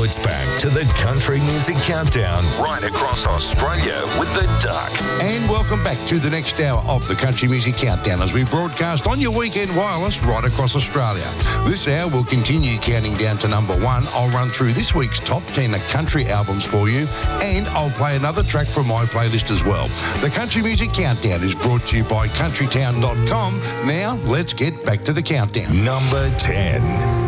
Now it's back to the Country Music Countdown right across Australia with the Duck. And welcome back to the next hour of the Country Music Countdown as we broadcast on your weekend wireless right across Australia. This hour will continue counting down to number one. I'll run through this week's top 10 country albums for you, and I'll play another track from my playlist as well. The Country Music Countdown is brought to you by countrytown.com. Now, let's get back to the countdown. Number 10.